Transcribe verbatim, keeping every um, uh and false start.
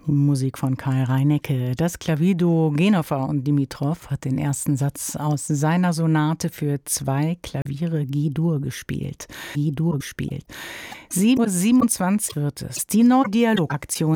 Musik von Karl Reinecke. Das Klavierduo Genoffer und Dimitrov hat den ersten Satz aus seiner Sonate für zwei Klaviere G-Dur gespielt. G-Dur gespielt. sieben Uhr siebenundzwanzig wird es. Die Nord-Dialog-Aktion